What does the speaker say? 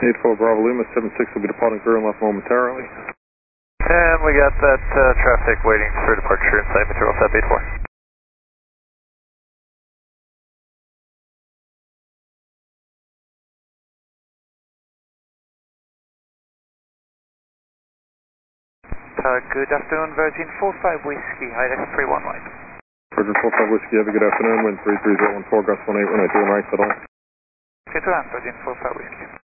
84 Bravo Lima, 76 will be departing clear and left momentarily. And we got that traffic waiting for departure inside material SAP 84. Good afternoon, Virgin 45 Whiskey, Hidex 31 line. Virgin 45 Whiskey, have a good afternoon, wind 33014, gust 18, runway 2 and right, settle. Good to land, Virgin 45 Whiskey.